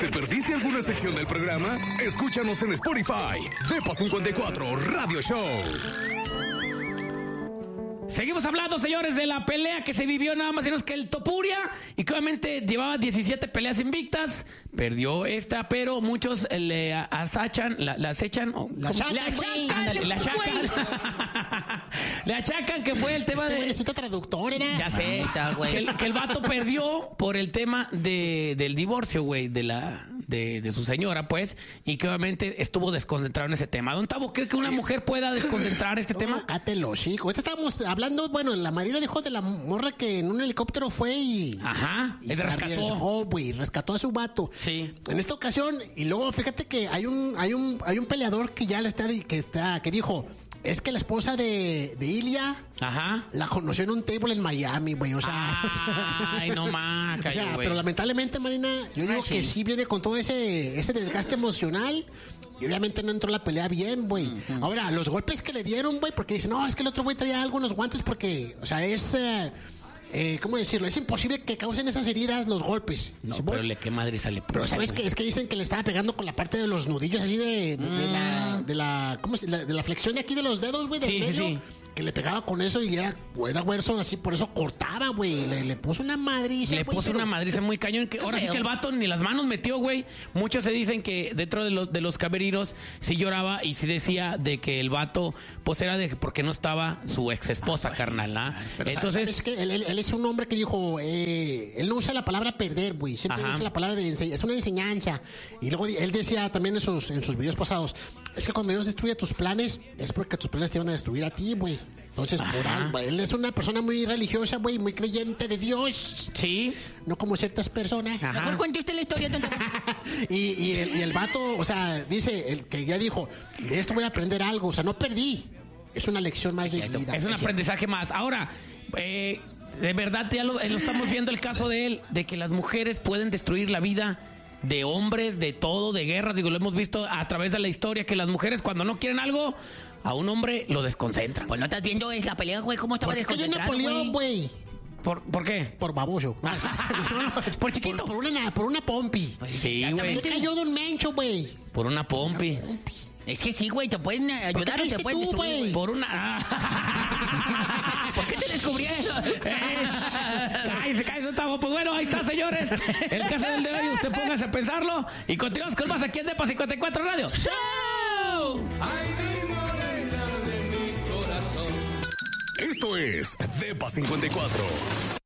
¿Te perdiste alguna sección del programa? Escúchanos en Spotify. Depa 54 Radio Show. Seguimos hablando, señores, de la pelea que se vivió nada más y menos que el Topuria, y que obviamente llevaba 17 peleas invictas, perdió esta, pero muchos le acechan, le achacan que fue el tema de... necesita traductor, ¿era? Ya sé, que el vato perdió por el tema del divorcio, güey, de su señora, pues, y que obviamente estuvo desconcentrado en ese tema. Don Tavo, ¿cree que una mujer pueda desconcentrar este tema? Cátelo, chico. Ahorita estábamos hablando, bueno, la Marina dijo de la morra que en un helicóptero fue y... Ajá, y se rescató. Güey, rescató a su vato. Sí. En esta ocasión, y luego fíjate que hay un peleador que ya que dijo... Es que la esposa de Ilia la conoció en un table en Miami, güey. O sea, ay, no más. O sea, pero lamentablemente, Marina, yo digo que sí viene con todo ese desgaste emocional. Y obviamente no entró la pelea bien, güey. Uh-huh. Ahora, los golpes que le dieron, güey, porque dicen, no, es que el otro güey traía algo en los guantes porque, o sea, es... ¿cómo decirlo? Es imposible que causen esas heridas los golpes. No, ¿sí, pero qué madre sale. Pero ¿sabes qué? Es que dicen que le estaba pegando con la parte de los nudillos así de la flexión de aquí de los dedos, güey, del medio. Sí. Que le pegaba con eso y era hueso así, por eso cortaba, güey. Le puso una madriza. Una madriza muy cañón. Que ahora sí que el vato ni las manos metió, güey. Muchos se dicen que dentro de los camerinos sí lloraba y sí decía de que el vato, pues era porque no estaba su ex esposa, carnal, ¿ah? Entonces. Es que él es un hombre que dijo, él no usa la palabra perder, güey. Siempre usa la palabra es una enseñanza. Y luego él decía también en sus videos pasados, es que cuando Dios destruye tus planes, es porque tus planes te van a destruir a ti, güey. Entonces, él es una persona muy religiosa, güey, muy creyente de Dios. Sí. No como ciertas personas. Mejor cuente usted la historia. y el vato, o sea, dice, el que ya dijo, de esto voy a aprender algo. O sea, no perdí. Es una lección más de vida. Es un aprendizaje más. Ahora, de verdad, ya lo estamos viendo el caso de él, de que las mujeres pueden destruir la vida de hombres, de todo, de guerras. Digo, lo hemos visto a través de la historia, que las mujeres cuando no quieren algo, a un hombre lo desconcentran. Pues no estás viendo la pelea, güey, cómo estaba desconcentrado, Napoleón, güey. ¿Por qué? Por baboso. Por chiquito. Por una pompi. Sí, güey. Te cayó Don Mencho, güey. Por una pompi. Es que sí, güey, te pueden ayudar o te pueden destruir, güey. Por una... ¿Por qué te descubrieron? Cállese, Tavo. Pues bueno, ahí está, señores. El caso del de hoy, usted póngase a pensarlo. Y continuamos con más aquí en Depa 54 Radio. ¡Show! Esto es Depa 54.